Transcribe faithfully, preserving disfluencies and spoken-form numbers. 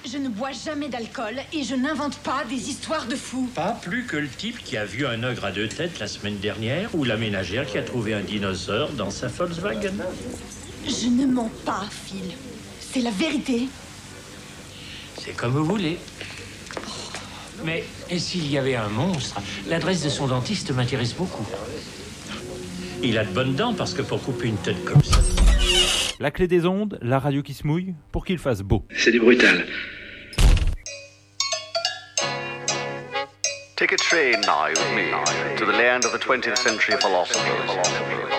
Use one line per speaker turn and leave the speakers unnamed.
Je ne bois jamais d'alcool et je n'invente pas des histoires de fous.
Pas plus que le type qui a vu un ogre à deux têtes la semaine dernière ou la ménagère qui a trouvé un dinosaure dans sa Volkswagen.
Je ne mens pas, Phil. C'est la vérité.
C'est comme vous voulez. Mais et s'il y avait un monstre? L'adresse de son dentiste m'intéresse beaucoup. Il a de bonnes dents parce que pour couper une tête comme ça...
La clé des ondes, la radio qui se mouille, pour qu'il fasse beau.
C'est du brutal.
Take a train now with me to the land of the twentieth century philosophers.